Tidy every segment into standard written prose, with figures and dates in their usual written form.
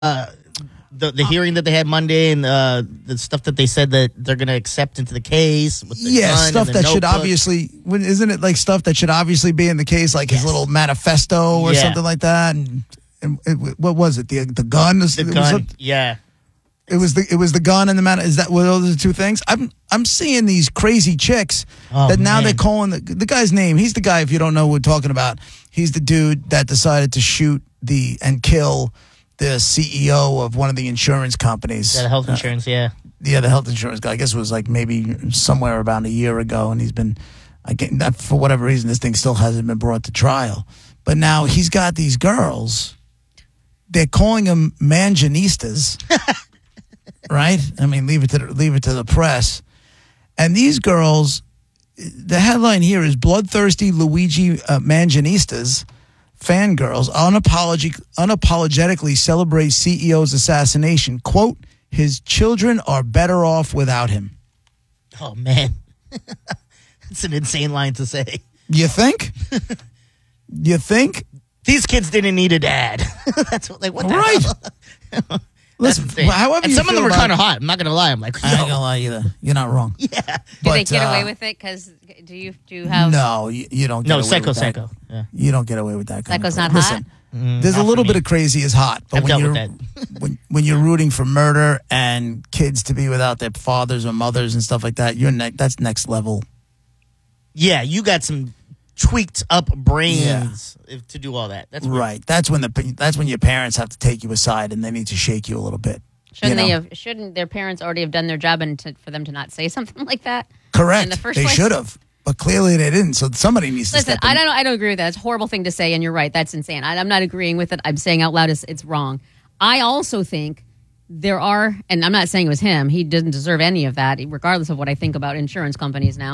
the hearing that they had Monday and the stuff that they said that they're going to accept into the case with the gun stuff and the that should notebook. obviously, isn't it like stuff that should obviously be in the case, like his little manifesto or something like that? And what was it? The gun? The gun, yeah. It was the gun and the man. Is that what those are the two things? I'm seeing these crazy chicks that now they're calling the guy's name. He's the guy, if you don't know what we're talking about. He's the dude that decided to shoot and kill the CEO of one of the insurance companies. Yeah, the health insurance, the health insurance guy. I guess it was like maybe somewhere around a year ago, and he's been, for whatever reason, this thing still hasn't been brought to trial. But now he's got these girls. They're calling them manjanistas, right? I mean, leave it to the press. And these girls, the headline here is "Bloodthirsty Luigi Manjanistas." Fangirls unapologetically celebrate CEO's assassination. Quote, his children are better off without him. Oh, man. That's an insane line to say. You think? You think? These kids didn't need a dad. That's what the hell? Listen, however and some of them were kind of hot. I'm not going to lie. I'm like, I ain't going to lie either. You're not wrong. Yeah. Do they get away with it? Because do you have... No, you don't get away with that. Psycho. Yeah. You don't get away with that kind Psycho's of not hot? There's a little bit of crazy is hot. But I've dealt with that. when you're rooting for murder and kids to be without their fathers or mothers and stuff like that, that's next level. Yeah, you got some tweaked up brains to do all that. That's right. That's when your parents have to take you aside and they need to shake you a little bit. Shouldn't their parents already have done their job and for them to not say something like that? Correct. In the first they place? should have, but clearly they didn't. So somebody needs to step in. I don't agree with that. It's a horrible thing to say, and you're right. That's insane. I'm not agreeing with it. I'm saying out loud it's wrong. I also think there are, and I'm not saying it was him. He doesn't deserve any of that, regardless of what I think about insurance companies now.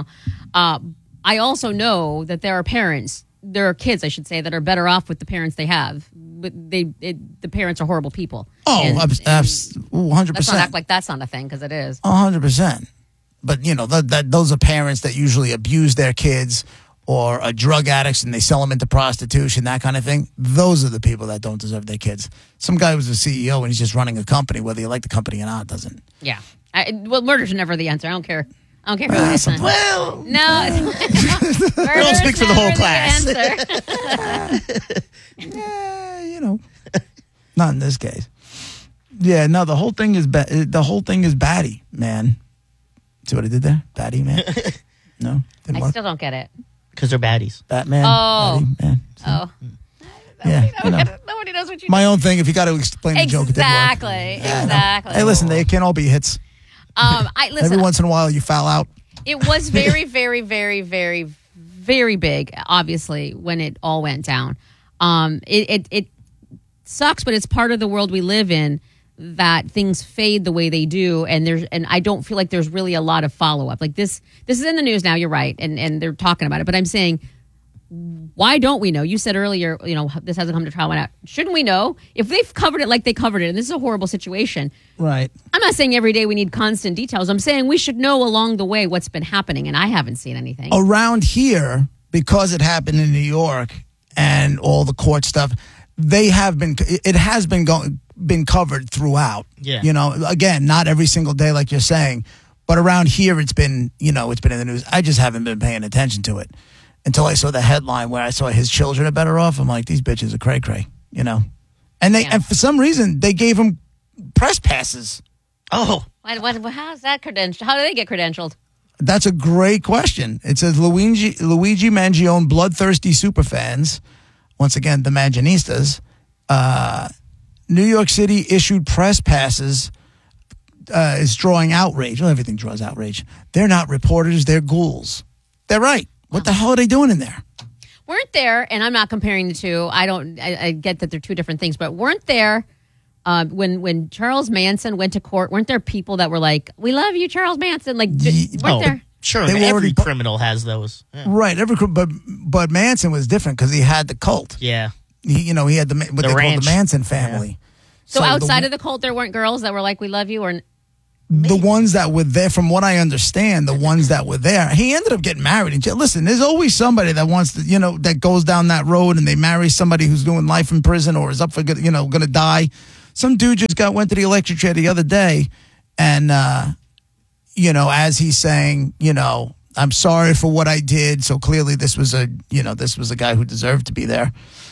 I also know that there are kids, I should say, that are better off with the parents they have. But the parents are horrible people. Oh, 100%. Let's not act like that's not a thing, because it is. 100%. But, those are parents that usually abuse their kids or are drug addicts and they sell them into prostitution, that kind of thing. Those are the people that don't deserve their kids. Some guy who's a CEO and he's just running a company, whether you like the company or not, doesn't. Yeah. Murder's never the answer. I don't care who it is. Well, no. Don't speak for the whole class. Not in this case. Yeah, no, the whole thing is batty, man. See what I did there? Batty, man. No, I still don't get it. Because they're baddies. Batman. Oh, Batty, man. oh. Yeah, Nobody knows what you. My own thing. If you got to explain the joke, it didn't work. Exactly. Hey, listen, they can't all be hits. Listen, every once in a while, you foul out. It was very, very, very, very, very big. Obviously, when it all went down, it sucks, but it's part of the world we live in. That things fade the way they do, and I don't feel like there's really a lot of follow up. Like this is in the news now. You're right, and they're talking about it. But I'm saying, why don't we know? You said earlier, this hasn't come to trial. Why not? Shouldn't we know? If they've covered it like they covered it, and this is a horrible situation, right? I'm not saying every day we need constant details. I'm saying we should know along the way what's been happening, and I haven't seen anything around here because it happened in New York and all the court stuff. It has been covered throughout. Yeah. Again, not every single day like you're saying, but around here it's been in the news. I just haven't been paying attention to it until I saw the headline where I saw his children are better off. I'm like, these bitches are cray-cray, And and for some reason they gave him press passes. Oh. How's that credentialed? How do they get credentialed? That's a great question. It says Luigi Mangione bloodthirsty superfans. Once again, the Manjanistas. New York City issued press passes is drawing outrage. Well, everything draws outrage. They're not reporters. They're ghouls. They're right. What the hell are they doing in there? Weren't there, and I'm not comparing the two. I get that they're two different things, but weren't there, when Charles Manson went to court, weren't there people that were like, we love you, Charles Manson? Like, weren't there? Sure, every criminal has those. Yeah. Right, but Manson was different because he had the cult. Yeah. He had what they call the Manson family. Yeah. So outside of the cult, there weren't girls that were like, we love you? Or the ones that were there, from what I understand, the ones that were there, he ended up getting married. Listen, there's always somebody that wants to, that goes down that road and they marry somebody who's doing life in prison or is up for, going to die. some dude just went to the electric chair the other day, and as he's saying, I'm sorry for what I did. So clearly, this was a guy who deserved to be there.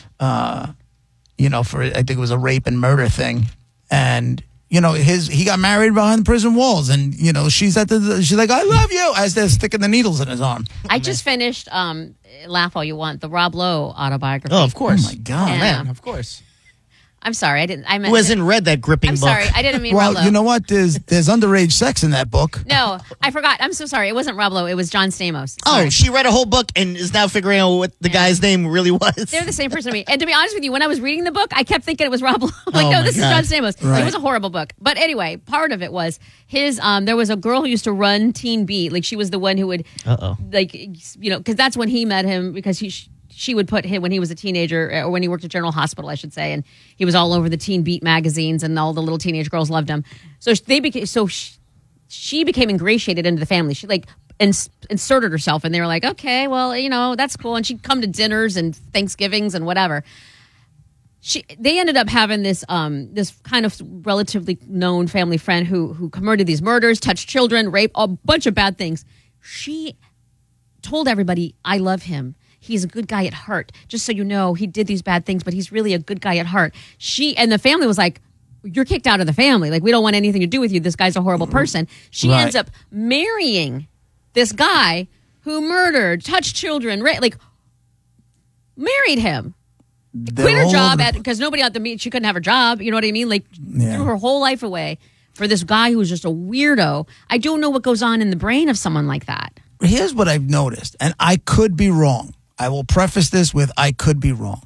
For I think it was a rape and murder thing, and he got married behind the prison walls, and she's like, I love you, as they're sticking the needles in his arm. I just finished laugh all you want, the Rob Lowe autobiography. Oh, of course. Oh my God. Oh, man, of course. I'm sorry, I meant Who hasn't read that gripping I'm book? sorry, I didn't mean Well, Rob Lowe. you know what? There's underage sex in that book. No, I forgot. I'm so sorry. It wasn't Rob Lowe. It was John Stamos. Oh, Sorry. she read a whole book and is now figuring out what the guy's name really was. They're the same person to me. And to be honest with you, when I was reading the book, I kept thinking it was Rob Lowe. Like, Oh, no, my this God. is John Stamos. Right. It was a horrible book. But anyway, part of it was his, there was a girl who used to run Teen Beat. Like, she was the one who would, because that's when he met him, because she would put him when he was a teenager, or when he worked at General Hospital, I should say, and he was all over the Teen Beat magazines, and all the little teenage girls loved him. So she became ingratiated into the family. She inserted herself, and they were like, okay, well, that's cool. And she'd come to dinners and Thanksgivings and whatever. They ended up having this kind of relatively known family friend who committed these murders, touched children, raped, a bunch of bad things. She told everybody, I love him. He's a good guy at heart. Just so you know, he did these bad things, but he's really a good guy at heart. And the family was like, you're kicked out of the family. Like, we don't want anything to do with you. This guy's a horrible person. She Right. ends up marrying this guy who murdered, touched children, married him. Quit her job because nobody at the meet. She couldn't have her job. You know what I mean? Like, threw her whole life away for this guy who was just a weirdo. I don't know what goes on in the brain of someone like that. Here's what I've noticed, and I could be wrong. I will preface this with I could be wrong.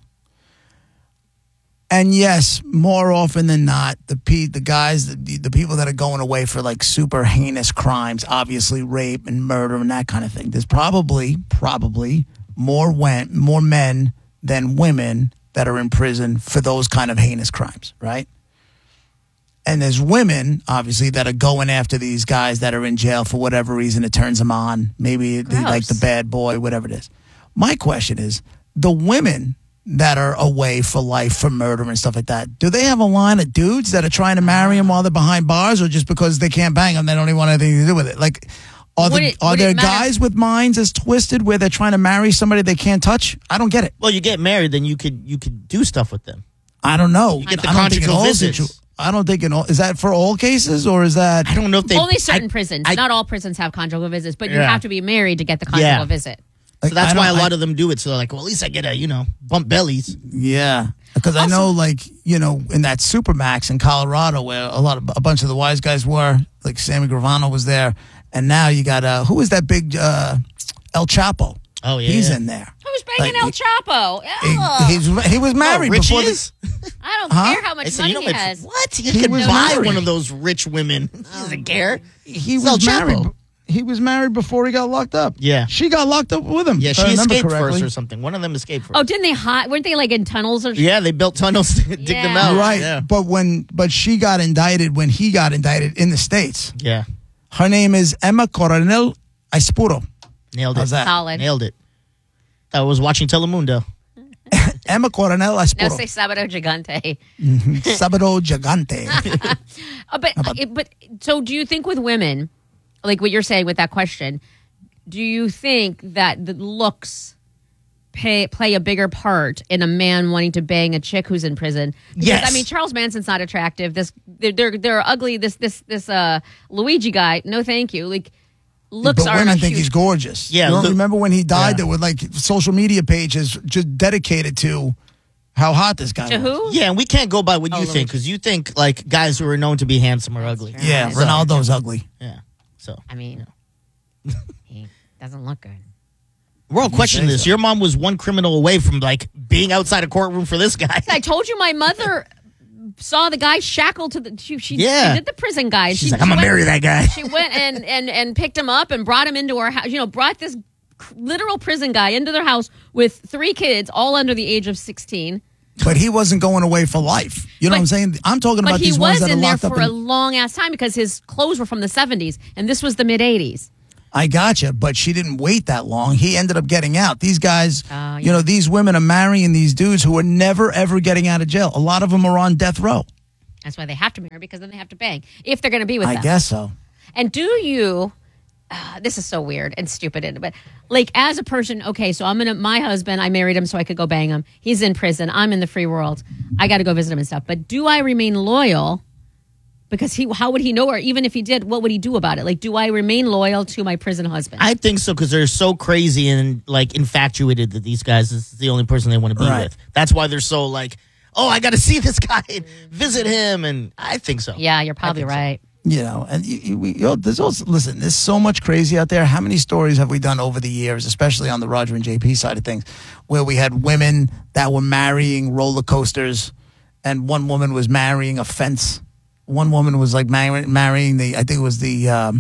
And yes, more often than not, the people that are going away for like super heinous crimes, obviously rape and murder and that kind of thing, there's probably more men than women that are in prison for those kind of heinous crimes, right? And there's women, obviously, that are going after these guys that are in jail for whatever reason. It turns them on. Maybe they like the bad boy, whatever it is. My question is, the women that are away for life for murder and stuff like that, do they have a line of dudes that are trying to marry them while they're behind bars, or just because they can't bang them, they don't even want anything to do with it? Like, are there guys with minds as twisted where they're trying to marry somebody they can't touch? I don't get it. Well, you get married, then you could do stuff with them. I don't know. You get the I don't think in conjugal all visits. I don't think in all. Is that for all cases, or is that? I don't know if they Only certain prisons. Not all prisons have conjugal visits, but you Yeah. have to be married to get the conjugal visit. So that's I why a don't- lot of them do it. So they're like, well, at least I get a, bump bellies. Yeah, because I know, like, in that Supermax in Colorado, where a bunch of the wise guys were, like Sammy Gravano was there, and now you got who is that big El Chapo? Oh, yeah. He's in there. Who's banging Like, El Chapo? Ugh. He was married Rich before he is? I don't Huh? care how much I said, money he has. what? He He could was buy married. one of those rich women. He doesn't care. he It's was El married. Chapo. He was married before he got locked up. Yeah. She got locked up with him. Yeah, if I she remember escaped correctly. first or something. One of them escaped first. Oh, didn't they weren't they like in tunnels or Yeah, they built tunnels to dig them Yeah. out. Right, Yeah. but she got indicted when he got indicted in the States. Yeah. Her name is Emma Coronel Aispuro. Nailed it. How's that? Solid. Nailed it. I was watching Telemundo. Emma Coronel No, Aispuro. say Sabado Gigante. Sabado Gigante. But so do you think with women, like what you're saying with that question, do you think that the looks play a bigger part in a man wanting to bang a chick who's in prison? Because, Yes. I mean, Charles Manson's not attractive. They're ugly. This Luigi guy. No, thank you. Like looks But are women a think huge- he's gorgeous. Yeah, You don't look- remember when he died? Yeah. There were like social media pages just dedicated to how hot this guy to was. who? Yeah, and we can't go by what you Luigi. think, because you think like guys who are known to be handsome are ugly. Yeah, So- Ronaldo's ugly. Yeah. So I mean, he doesn't look good. we're all questioning say this. so. Your mom was one criminal away from like being outside a courtroom for this guy. I told you my mother saw the guy shackled to the. She did the prison guy. She's like, I'm gonna marry that guy. She went and picked him up and brought him into her house. Brought this literal prison guy into their house with 3 kids, all under the age of 16. But he wasn't going away for life. You know what I'm saying? I'm talking But about he these ones was that are in there locked up for a in. long ass time because his clothes were from the 70s and this was the mid 80s. I gotcha, but she didn't wait that long. He ended up getting out. These guys, Oh, yeah. these women are marrying these dudes who are never, ever getting out of jail. A lot of them are on death row. That's why they have to marry, because then they have to bang if they're going to be with I them. guess so. And do you? This is so weird and stupid, but like as a person, okay, so my husband, I married him so I could go bang him. He's in prison. I'm in the free world. I got to go visit him and stuff. But do I remain loyal? Because how would he know? Or even if he did, what would he do about it? Like, do I remain loyal to my prison husband? I think so, because they're so crazy and like infatuated that these guys is the only person they want to be Right. with. That's why they're so like, oh, I got to see this guy and visit him. And I think so. Yeah, you're probably think so. right. You know, and there's also, listen, there's so much crazy out there. How many stories have we done over the years, especially on the Roger and JP side of things, where we had women that were marrying roller coasters, and one woman was marrying a fence. One woman was like marrying I think it was the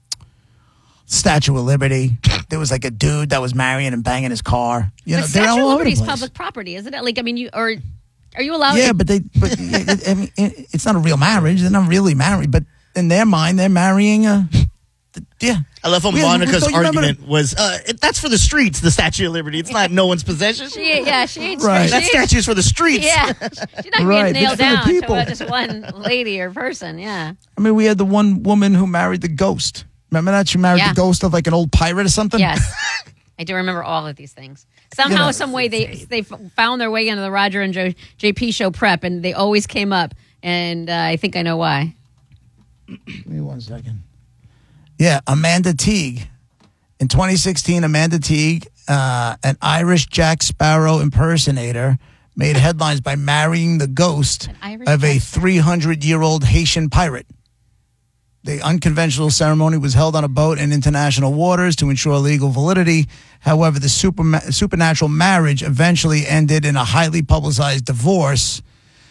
Statue of Liberty. There was like a dude that was marrying and banging his car. You know, But they're Statue all of over the Liberty is place. public property, isn't it? Like, I mean, are you allowed? Yeah, but I mean, it's not a real marriage. They're not really married, but in their mind, they're marrying yeah. I love how Yeah, Monica's don't you remember- argument was, that's for the streets, the Statue of Liberty. It's not no one's possession. she ain't Right. That statue's for the streets. Yeah, she's not Right, being nailed it's for the down to people. just one lady or person. Yeah. I mean, we had the one woman who married the ghost. Remember that? She married Yeah. the ghost of like an old pirate or something? Yes. I do remember all of these things. Somehow, You know, some way, they found their way into the Roger and JP show prep, and they always came up. And I think I know why. Give me 1 second. Yeah, Amanda Teague. In 2016, Amanda Teague, an Irish Jack Sparrow impersonator, made headlines by marrying the ghost An Irish of a Jack 300-year-old Haitian pirate. The unconventional ceremony was held on a boat in international waters to ensure legal validity. However, the supernatural marriage eventually ended in a highly publicized divorce.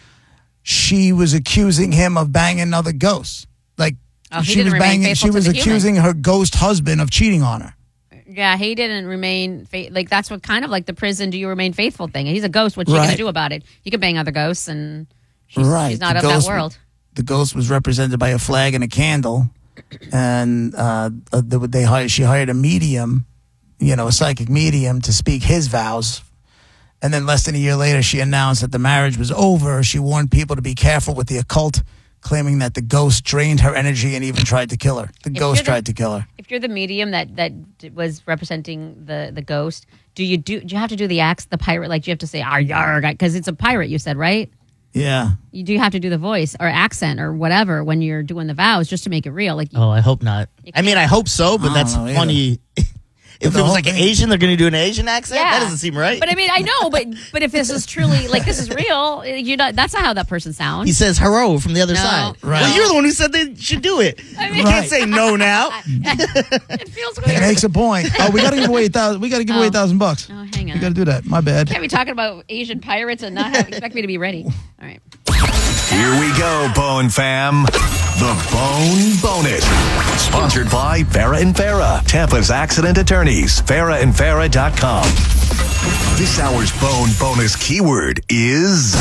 She was accusing him of banging another ghost. Like, Oh, he she didn't was remain banging. faithful She to was the human. accusing her ghost husband of cheating on her. Yeah, he didn't remain like that's what kind of like the prison. Do you remain faithful thing? He's a ghost. What's she Right. gonna do about it? You can bang other ghosts, and she's Right. not The of that ghost- world. The ghost was represented by a flag and a candle, and she hired a medium, a psychic medium, to speak his vows. And then less than a year later, she announced that the marriage was over. She warned people to be careful with the occult, claiming that the ghost drained her energy and even tried to kill her. The ghost you're the- tried to kill her. If you're the medium that was representing the ghost, do you have to do the axe, the pirate? Like, do you have to say "ar yar"? Because it's a pirate. You said, right? Yeah. You do have to do the voice or accent or whatever when you're doing the vows, just to make it real. Like, Oh, I hope not. I mean, I hope so, but I that's don't know funny. If The it was whole like an thing- Asian, they're going to do an Asian accent? Yeah. That doesn't seem right. but I mean, I know, but if this is truly like this is real, that's not how that person sounds. He says hello from the other No. side. Right. Well, you're the one who said they should do it. I mean- You can't say no now. It feels He weird. makes a point. Oh, we got to give away $1,000. We got to give away $1,000. Oh, hang We on. got to do that. My bad. Can't be talking about Asian pirates and not expect me to be ready. All right. Here we go, Bone Fam. The Bone Bonus. Sponsored by Farah and Farah, Tampa's accident attorneys. FarahandFarah.com. This hour's Bone Bonus keyword is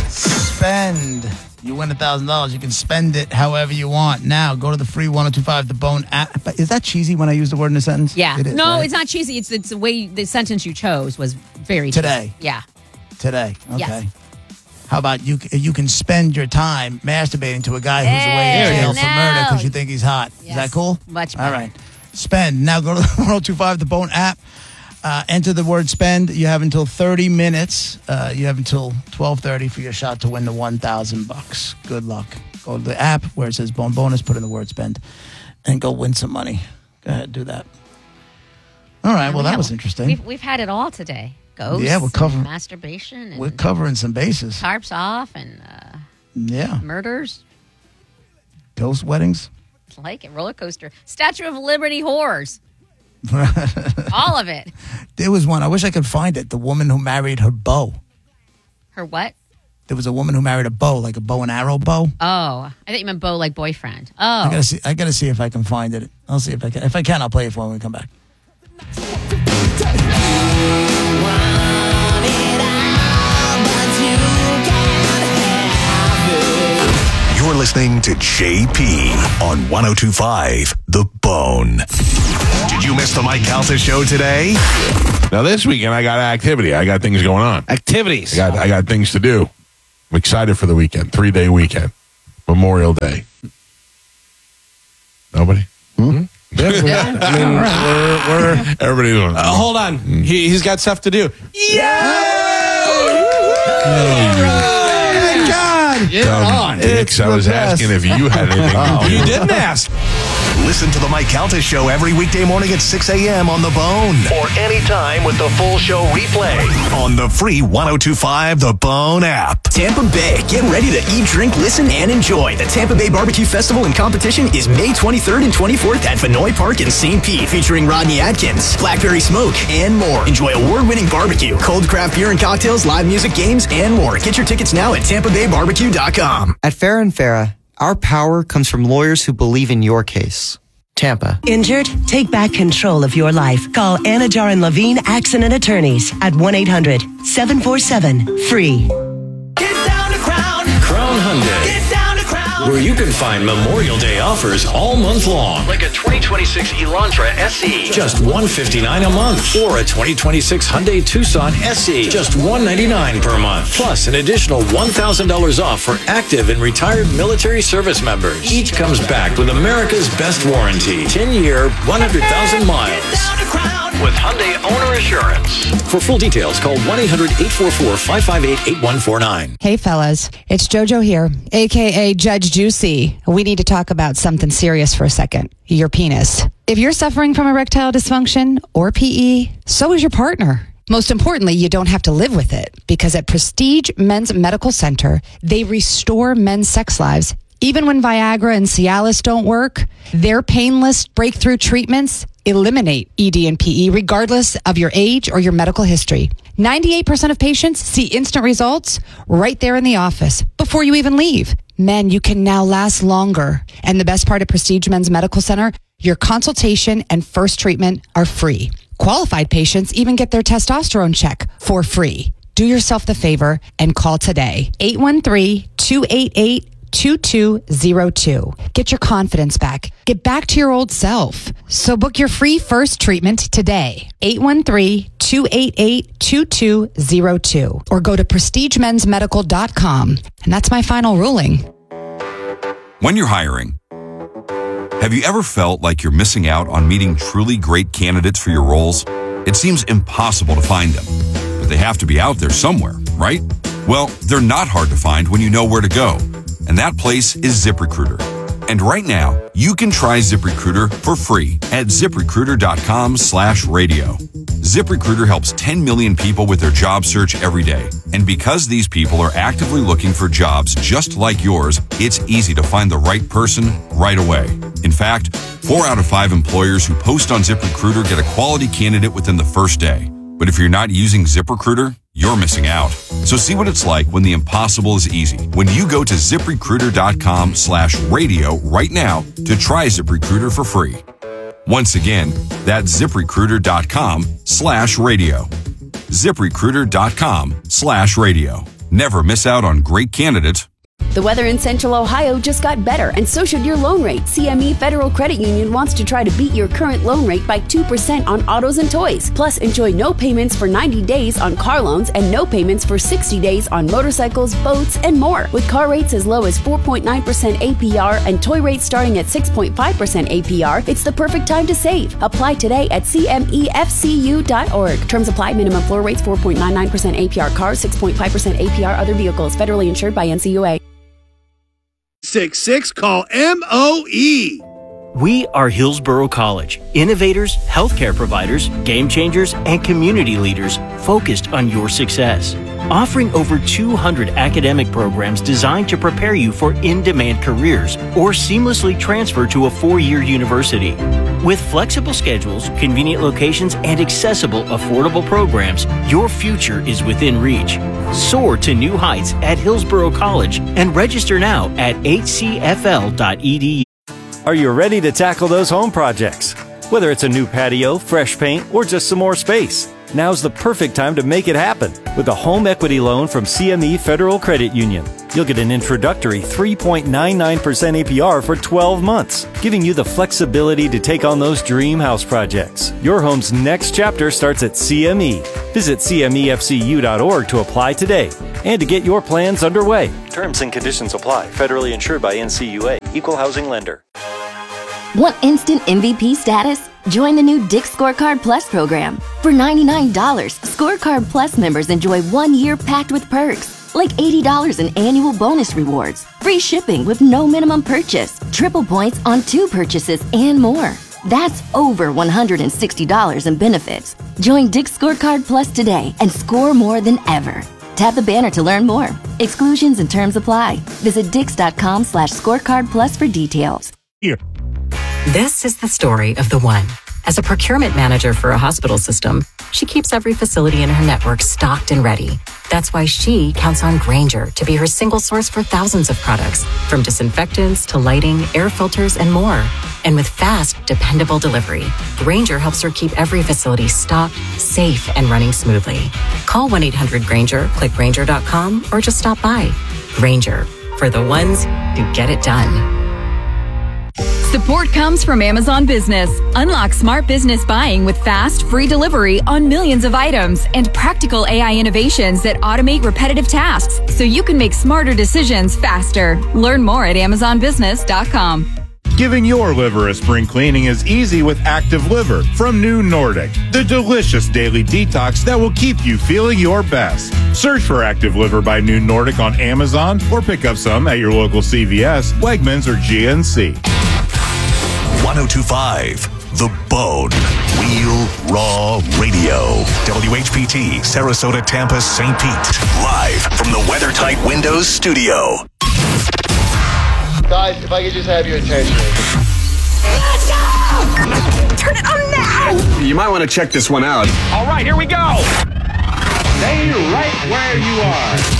Spend. You win $1,000. You can spend it however you want. Now, go to the free 1025 The Bone app. But is that cheesy when I use the word in a sentence? Yeah. It is, No, right? it's not cheesy. It's the way the sentence you chose was very Today. cheesy. Yeah. Today. Okay. Yes. How about you can spend your time masturbating to a guy who's away Hey, in jail for no. murder because you think he's hot. Is Yes. that cool? Much All better. right. Spend. Now go to the 1025 The Bone app. Enter the word spend. You have until 30 minutes. You have until 12:30 for your shot to win the $1,000. Good luck. Go to the app where it says Bone Bonus, put in the word spend, and go win some money. Go ahead, do that. All right. Well, that was interesting. We've had it all today. Ghosts. Yeah, we're covering- and masturbation. And We're covering some bases. tarps off and Yeah. murders. Ghost weddings. Like it. Roller coaster. Statue of Liberty whores. All of it. There was one. I wish I could find it. The woman who married her bow. Her what? There was a woman who married a bow, like a bow and arrow bow. Oh, I thought you meant beau like boyfriend. Oh. I gotta see if I can find it. I'll see if I can. If I can, I'll play it for when we come back. you're listening to JP on 1025 The Bone. Did you miss the Mike Calta show today? Now this weekend I got activity. I got things going on. Activities. I got things to do. I'm excited for the weekend. 3-day weekend. Memorial Day? Nobody? Yeah. I mean, we're Everybody doing hold on. He's got stuff to do. Dix, I was asking if you had anything to do. You didn't ask. Listen to the Mike Calta Show every weekday morning at 6 a.m. on The Bone. Or anytime with the full show replay on the free 102.5 The Bone app. Tampa Bay. Get ready to eat, drink, listen, and enjoy. The Tampa Bay Barbecue Festival and Competition is May 23rd and 24th at Vinoy Park in St. Pete, featuring Rodney Atkins, Blackberry Smoke, and more. Enjoy award-winning barbecue, cold craft beer and cocktails, live music, games, and more. Get your tickets now at TampaBayBarbecue.com. At Farrah & Farrah, our power comes from lawyers who believe in your case. Tampa. Injured? Take back control of your life. Call Anajar and Levine Accident Attorneys at 1-800-747-FREE. Get down to Crown Hyundai. Get down to Crown. Where you can find Memorial Day offers all month long. Like a 2026 Elantra SE. Just $159 a month. Or a 2026 Hyundai Tucson SE. Just $199 per month. Plus an additional $1,000 off for active and retired military service members. Each comes back with America's best warranty. 10-year, 100,000 miles. Get down to Crown with Hyundai Owner Assurance. For full details, call 1-800-844-558-8149. Hey fellas, it's JoJo here, aka Judge Juicy. We need to talk about something serious for a second. Your penis. If you're suffering from erectile dysfunction or PE, so is your partner. Most importantly, you don't have to live with it, because at Prestige Men's Medical Center, they restore men's sex lives. Even when Viagra and Cialis don't work, their painless breakthrough treatments eliminate ED and PE regardless of your age or your medical history. 98% of patients see instant results right there in the office before you even leave. Men, you can now last longer. And the best part of Prestige Men's Medical Center, your consultation and first treatment are free. Qualified patients even get their testosterone check for free. Do yourself the favor and call today. 813-288-2202. Get your confidence back. Get back to your old self. So book your free first treatment today. 813-288-2202. Or go to prestigemensmedical.com. And that's my final ruling. When you're hiring, have you ever felt like you're missing out on meeting truly great candidates for your roles? It seems impossible to find them, but they have to be out there somewhere, right? Well, they're not hard to find when you know where to go. And that place is ZipRecruiter. And right now, you can try ZipRecruiter for free at ZipRecruiter.com/radio. ZipRecruiter helps 10 million people with their job search every day. And because these people are actively looking for jobs just like yours, it's easy to find the right person right away. In fact, 4 out of 5 employers who post on ZipRecruiter get a quality candidate within the first day. But if you're not using ZipRecruiter, you're missing out. So see what it's like when the impossible is easy. When you go to ZipRecruiter.com/radio right now to try ZipRecruiter for free. Once again, that's ZipRecruiter.com/radio. ZipRecruiter.com/radio. Never miss out on great candidates. The weather in Central Ohio just got better, and so should your loan rate. CME Federal Credit Union wants to try to beat your current loan rate by 2% on autos and toys. Plus, enjoy no payments for 90 days on car loans and no payments for 60 days on motorcycles, boats, and more. With car rates as low as 4.9% APR and toy rates starting at 6.5% APR, it's the perfect time to save. Apply today at CMEFCU.org. Terms apply. Minimum floor rates 4.99% APR cars, 6.5% APR other vehicles. Federally insured by NCUA. 66 call MOE. We are Hillsborough College, innovators, healthcare providers, game changers, and community leaders focused on your success. Offering over 200 academic programs designed to prepare you for in-demand careers or seamlessly transfer to a 4-year university. With flexible schedules, convenient locations, and accessible, affordable programs, your future is within reach. Soar to new heights at Hillsborough College and register now at hcfl.edu. Are you ready to tackle those home projects? Whether it's a new patio, fresh paint, or just some more space, Now's the perfect time to make it happen with a home equity loan from CME Federal Credit Union. You'll get an introductory 3.99% APR for 12 months, giving you the flexibility to take on those dream house projects. Your home's next chapter starts at CME. Visit CMEFCU.org to apply today and to get your plans underway. Terms and conditions apply. Federally insured by NCUA. Equal housing lender. Want instant MVP status? Join the new Dick's Scorecard Plus program. For $99, Scorecard Plus members enjoy 1 year packed with perks, like $80 in annual bonus rewards, free shipping with no minimum purchase, triple points on 2 purchases, and more. That's over $160 in benefits. Join Dick's Scorecard Plus today and score more than ever. Tap the banner to learn more. Exclusions and terms apply. Visit dix.com/scorecard plus for details. Here. This is the story of the one. As a procurement manager for a hospital system, she keeps every facility in her network stocked and ready. That's why she counts on Grainger to be her single source for thousands of products, from disinfectants to lighting, air filters, and more. And with fast, dependable delivery, Grainger helps her keep every facility stocked, safe, and running smoothly. Call 1-800-GRAINGER, click Grainger.com, or just stop by. Grainger, for the ones who get it done. Support comes from Amazon Business. Unlock smart business buying with fast, free delivery on millions of items and practical AI innovations that automate repetitive tasks so you can make smarter decisions faster. Learn more at AmazonBusiness.com. Giving your liver a spring cleaning is easy with Active Liver from New Nordic, the delicious daily detox that will keep you feeling your best. Search for Active Liver by New Nordic on Amazon or pick up some at your local CVS, Wegmans, or GNC. 1025 The Bone. Real Raw Radio. WHPT, Sarasota, Tampa, St. Pete. Live from the WeatherTight Windows studio. Guys, if I could just have your attention. Turn it on now! You might want to check this one out. All right, here we go! Stay right where you are.